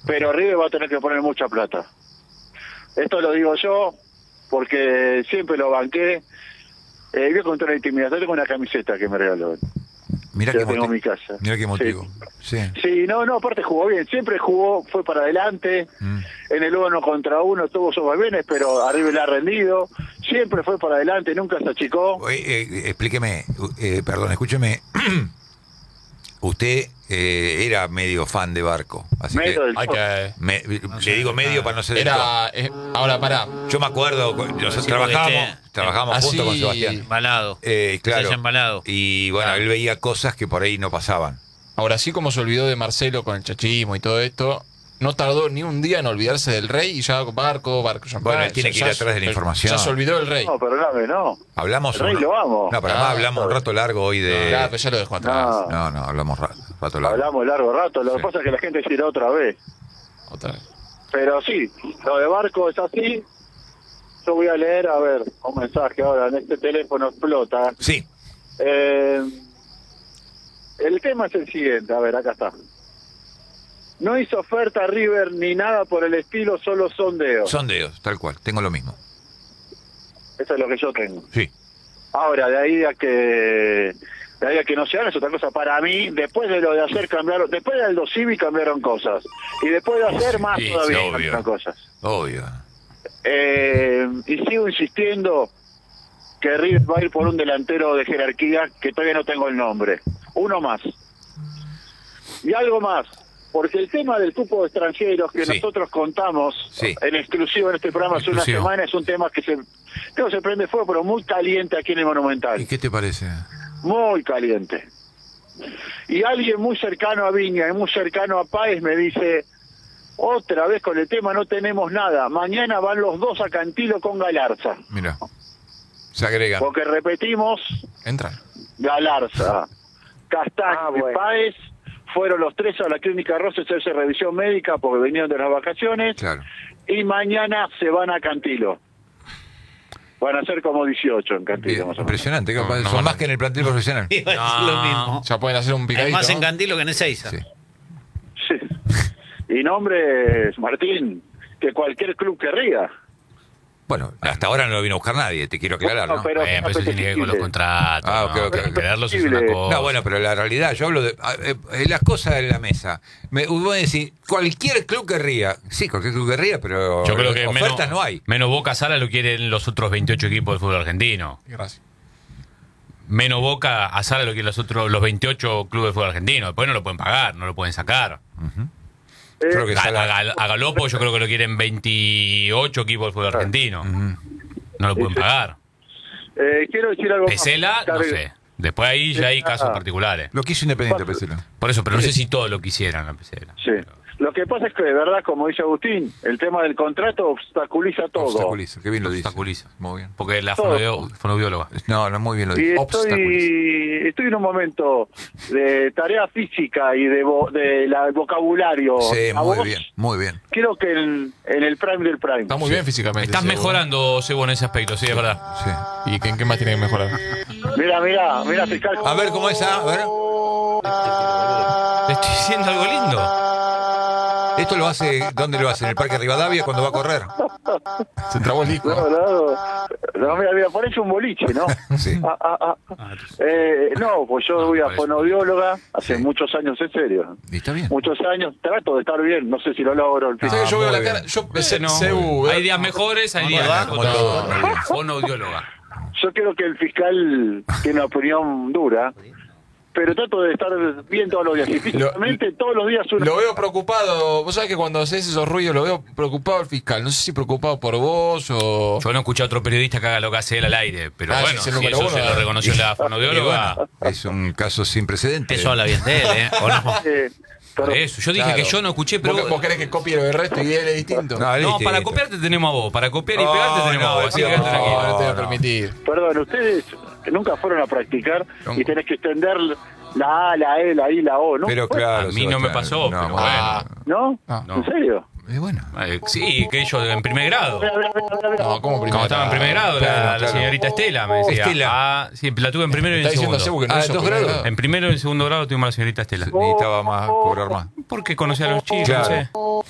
pero River va a tener que poner mucha plata. Esto lo digo yo porque siempre lo banqué. Voy a contar la intimidad. Yo tengo una camiseta que me regaló. Mirá Yo qué tengo en motivo. mi casa. Mirá qué motivo. Sí. Sí, no, aparte jugó bien. Siempre jugó, fue para adelante. En el 1 contra 1 tuvo sus bienes, pero arriba le ha rendido. Siempre fue para adelante, nunca se achicó. Explíqueme, perdón, escúcheme. Usted era medio fan de Barco, así Medio del le digo medio para no ser ahora pará. Yo me acuerdo, nosotros trabajábamos así, juntos con Sebastián. Embalado. Claro. Embalado. Y bueno, él veía cosas que por ahí no pasaban. Ahora, así como se olvidó de Marcelo con el chachismo y todo esto, no tardó ni un día en olvidarse del Rey y ya Barco champán. Bueno, él tiene que ir atrás de la información. Ya se olvidó del Rey. No, perdóname, no. Hablamos El Rey lo amo. No, pero además hablamos un rato largo hoy de... Claro, pero ya lo dejó atrás. No. No, hablamos rato largo. Hablamos largo rato. Lo que Sí. pasa es que la gente se irá otra vez. Otra vez. Pero sí, lo de Barco es así. Yo voy a leer, a ver, un mensaje ahora. En este teléfono explota. Sí. El tema es el siguiente. A ver, acá está. No hizo oferta a River ni nada por el estilo, solo sondeos. Sondeos, tal cual. Tengo lo mismo. Eso es lo que yo tengo. Sí. Ahora, de ahí a que no se hagan es otra cosa. Para mí, después de lo de hacer cambiaron, después del Aldo Civi cambiaron cosas. Y después de hacer más Sí, todavía sí, obvio. cambiaron cosas. Obvio. Y sigo insistiendo que River va a ir por un delantero de jerarquía que todavía no tengo el nombre. Uno más. Y algo más. Porque el tema del cupo de extranjeros que Sí. nosotros contamos Sí. en exclusivo en este programa hace una Exclusivo. semana es un tema que se prende fuego, pero muy caliente aquí en el Monumental. ¿Y qué te parece? Muy caliente. Y alguien muy cercano a Viña y muy cercano a Páez me dice, otra vez con el tema no tenemos nada. Mañana van los dos a Cantilo con Galarza. Mira, se agregan. Porque repetimos, Entran. Galarza, Castaño y Páez fueron los tres a la clínica Rosa a hacerse revisión médica porque venían de las vacaciones. Claro. Y mañana se van a Cantilo. Van a ser como 18 en Cantilo, Bien, más o menos. impresionante. No, Son no. más que en el plantel profesional. Iba a decir lo mismo. Ya pueden hacer un Hay picadito. más en ¿no? Cantilo que en Ezeiza. Sí. Sí. Y nombres, Martín, que cualquier club querría. Bueno, hasta ahora no lo vino a buscar nadie, te quiero aclarar, Bueno, ¿no? pero Pero eso tiene que ver con los contratos. Ah, ok, ¿no? ok. Quererlos es una Posible. cosa. No, bueno, pero la realidad, yo hablo de las cosas en la mesa. Voy a decir, cualquier club querría. Sí, cualquier club querría, pero Yo creo que ofertas no hay. menos Boca Sala lo quieren los otros 28 equipos del fútbol argentino. Gracias. Menos Boca a Sala lo quieren los 28 clubes del fútbol argentino. Después no lo pueden pagar, no lo pueden sacar. Creo que A Galopo yo creo que lo quieren 28 equipos del fútbol argentino. No lo pueden pagar. Quiero decir algo más. Pesela, no sé. Después ahí ya hay casos particulares. Lo quiso Independiente, Pesela. Por eso, pero no sé si todos lo quisieran la Pesela. Sí. Lo que pasa es que, de verdad, como dice Agustín, el tema del contrato obstaculiza todo. Obstaculiza, qué bien lo dice. Obstaculiza. Muy bien. Porque la Todo. fonoaudióloga. No, muy bien lo Y dice. estoy en un momento de tarea física y de vocabulario. Sí, ¿A muy vos? bien, muy bien. Creo que en el prime del prime. Está muy bien físicamente. Estás Sebo. mejorando, Sebo, en ese aspecto, sí, es verdad. Sí. ¿Y qué más tiene que mejorar? Mira, fiscal. A ver, ¿cómo es? A ver. Le estoy diciendo algo lindo. ¿Esto lo hace, dónde lo hace? ¿En el Parque Rivadavia cuando va a correr? Se trabó el disco. No, mira, parece un boliche, ¿no? Sí. No, pues yo voy a parece. fonoaudióloga hace Sí. muchos años, en serio. Y está bien. Muchos años, trato de estar bien, no sé si lo logro. ¿Sabes que yo veo muy la bien. cara? Yo No, Cebu, hay días mejores, hay días ¿verdad? Como todo, muy bien. fonoaudióloga. Yo creo que el fiscal tiene una opinión dura, pero trato de estar bien todos los días. Y físicamente todos los días uno... Lo veo preocupado. Vos sabés que cuando haces esos ruidos lo veo preocupado el fiscal. No sé si preocupado por vos o... Yo no escuché a otro periodista que haga lo que hace él al aire, pero Ah, bueno, ese si número eso uno, se lo reconoció la Y fonoaudióloga, bueno, es un caso sin precedentes. eso habla bien de él, ¿eh? ¿O no? Por pero- eso, yo dije Claro. que yo no escuché, pero... ¿Vos querés que copie lo del resto y él es distinto? No, él es No, para distinto. copiarte tenemos a vos, para copiar y Oh, pegarte tenemos a no, vos, así que no, quédate tranquilo. No te voy a no. permitir. Perdón, ustedes nunca fueron a practicar No. y tenés que extender la A, la E, la I, la O, ¿no? Pero claro. A mí no me pasó, pero bueno. Ah. ¿No? No. ¿En serio? Bueno. Sí, que ellos en primer grado. No, ¿cómo primero? Cuando estaba en primer grado, Claro, la claro. señorita Estela me decía. Estela. Ah, sí, la tuve en primero y en Está diciendo Cebu segundo. que no Ah, es 2 primer grados. En primero y en segundo grado tuvimos a la señorita Estela. Necesitaba más, cobrar más. Porque conocía a los chicos, Claro. no sé.